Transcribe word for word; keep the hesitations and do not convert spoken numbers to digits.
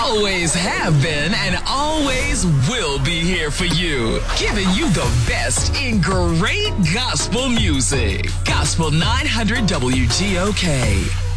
always have been and always will be here for you, giving you the best in great gospel music. Gospel nine hundred W G O K.